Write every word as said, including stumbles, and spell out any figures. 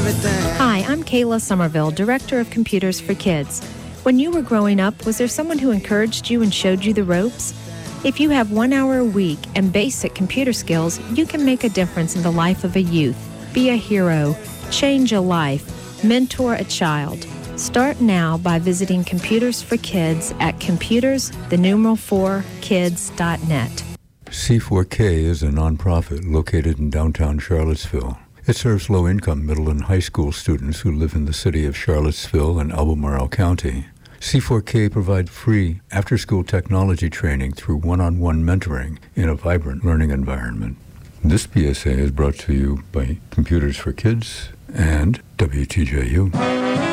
everything. Hi, I'm Kayla Somerville, Director of Computers for Kids. When you were growing up, was there someone who encouraged you and showed you the ropes? If you have one hour a week and basic computer skills, you can make a difference in the life of a youth. Be a hero, change a life, mentor a child. Start now by visiting Computers for Kids at computers, the numeral four, kids dot net. C four K is a nonprofit located in downtown Charlottesville. It serves low-income middle and high school students who live in the city of Charlottesville and Albemarle County. C four K provides free after-school technology training through one-on-one mentoring in a vibrant learning environment. This P S A is brought to you by Computers for Kids and W T J U.